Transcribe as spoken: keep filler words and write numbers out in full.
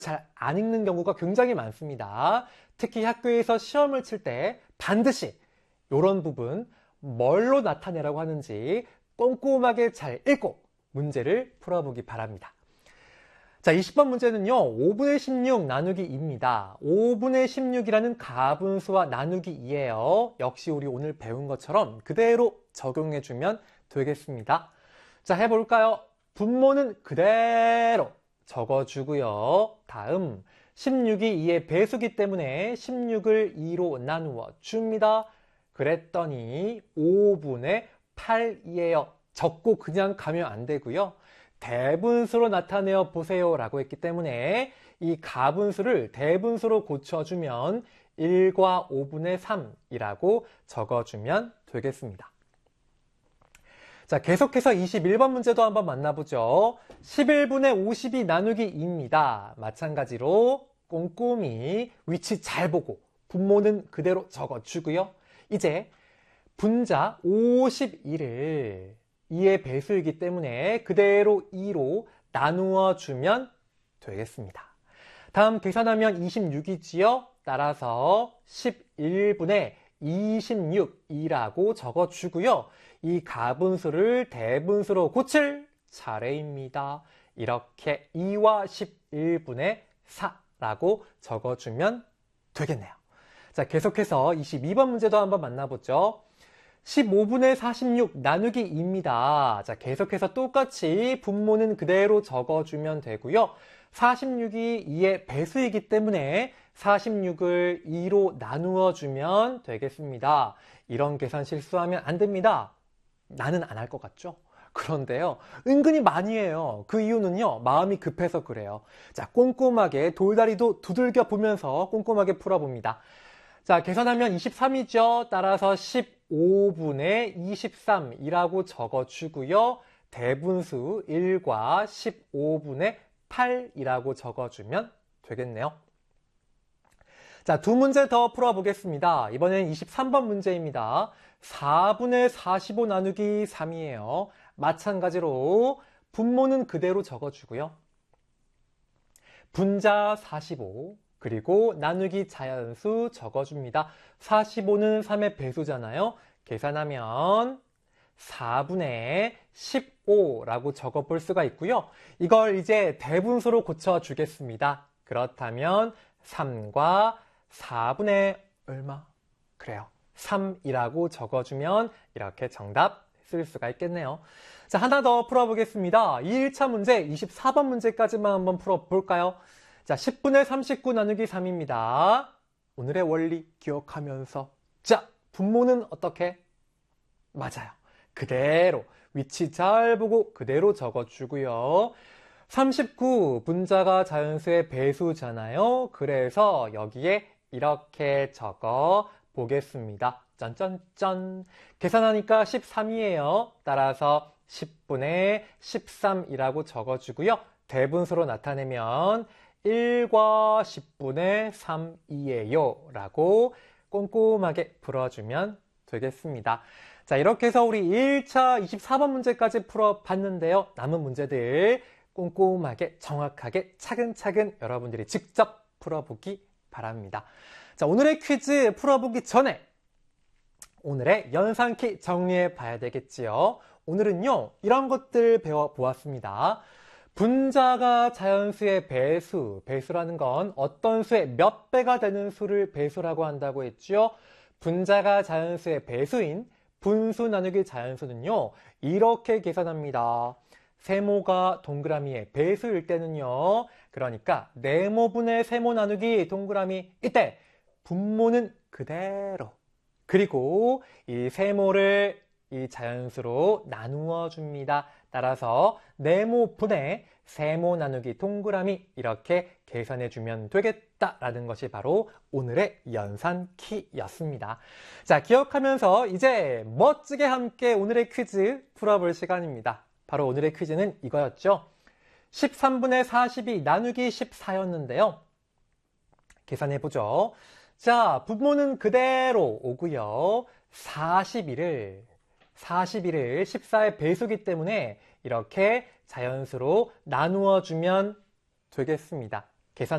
잘 안 읽는 경우가 굉장히 많습니다. 특히 학교에서 시험을 칠 때 반드시 이런 부분 뭘로 나타내라고 하는지 꼼꼼하게 잘 읽고 문제를 풀어보기 바랍니다. 자, 이십 번 문제는요, 오분의 십육 나누기 이입니다. 오분의 십육이라는 가분수와 나누기 이예요. 역시 우리 오늘 배운 것처럼 그대로 적용해주면 되겠습니다. 자, 해볼까요? 분모는 그대로 적어주고요. 다음, 십육이 이의 배수기 때문에 십육을 이로 나누어 줍니다. 그랬더니 오분의 팔이에요. 적고 그냥 가면 안 되고요. 대분수로 나타내어 보세요 라고 했기 때문에 이 가분수를 대분수로 고쳐주면 일과 오분의 삼이라고 적어주면 되겠습니다. 자, 계속해서 이십일 번 문제도 한번 만나보죠. 십일분의 오십이 나누기 이입니다. 마찬가지로 꼼꼼히 위치 잘 보고 분모는 그대로 적어주고요. 이제 분자 오십이를 이의 배수이기 때문에 그대로 이로 나누어 주면 되겠습니다. 다음 계산하면 이십육이지요. 따라서 십일분의 이십육이라고 적어주고요. 이 가분수를 대분수로 고칠 차례입니다. 이렇게 이와 십일분의 사라고 적어주면 되겠네요. 자, 계속해서 이십이 번 문제도 한번 만나보죠. 십오분의 사십육 나누기 이입니다. 자, 계속해서 똑같이 분모는 그대로 적어주면 되고요. 사십육이 이의 배수이기 때문에 사십육을 이로 나누어 주면 되겠습니다. 이런 계산 실수하면 안 됩니다. 나는 안 할 것 같죠? 그런데요, 은근히 많이 해요. 그 이유는요, 마음이 급해서 그래요. 자, 꼼꼼하게 돌다리도 두들겨 보면서 꼼꼼하게 풀어봅니다. 자, 계산하면 이십삼이죠. 따라서 십오분의 이십삼이라고 적어주고요. 대분수 일과 십오분의 팔이라고 적어주면 되겠네요. 자, 두 문제 더 풀어보겠습니다. 이번엔 이십삼 번 문제입니다. 사분의 사십오 나누기 삼이에요. 마찬가지로 분모는 그대로 적어주고요. 분자 사십오, 그리고 나누기 자연수 적어줍니다. 사십오는 삼의 배수잖아요. 계산하면 사분의 십오라고 적어볼 수가 있고요. 이걸 이제 대분수로 고쳐주겠습니다. 그렇다면 삼과 사분의 얼마? 그래요. 삼이라고 적어주면 이렇게 정답 쓸 수가 있겠네요. 자, 하나 더 풀어보겠습니다. 일 차 문제 이십사 번 문제까지만 한번 풀어볼까요? 자, 십분의 삼십구 나누기 삼입니다. 오늘의 원리 기억하면서, 자, 분모는 어떻게? 맞아요. 그대로 위치 잘 보고 그대로 적어주고요. 삼십구 분자가 자연수의 배수잖아요. 그래서 여기에 이렇게 적어 보겠습니다. 짠짠짠. 계산하니까 십삼이에요. 따라서 십분의 십삼이라고 적어주고요. 대분수로 나타내면 일과 십분의 삼이에요 라고 꼼꼼하게 풀어주면 되겠습니다. 자, 이렇게 해서 우리 일 차 이십사 번 문제까지 풀어봤는데요. 남은 문제들 꼼꼼하게 정확하게 차근차근 여러분들이 직접 풀어보기 바랍니다. 자, 오늘의 퀴즈 풀어보기 전에 오늘의 연산키 정리해 봐야 되겠지요. 오늘은요, 이런 것들 배워보았습니다. 분자가 자연수의 배수, 배수라는 건 어떤 수의 몇 배가 되는 수를 배수라고 한다고 했죠. 분자가 자연수의 배수인 분수 나누기 자연수는요, 이렇게 계산합니다. 세모가 동그라미의 배수일 때는요, 그러니까 네모분의 세모 나누기 동그라미, 이때 분모는 그대로, 그리고 이 세모를 이 자연수로 나누어 줍니다. 따라서 네모분의 세모 나누기 동그라미, 이렇게 계산해 주면 되겠다라는 것이 바로 오늘의 연산키였습니다. 자, 기억하면서 이제 멋지게 함께 오늘의 퀴즈 풀어볼 시간입니다. 바로 오늘의 퀴즈는 이거였죠. 십삼분의 사십이 나누기 십사였는데요. 계산해보죠. 자, 분모는 그대로 오고요. 사십일을, 사십일을 십사의 배수기 때문에 이렇게 자연수로 나누어 주면 되겠습니다.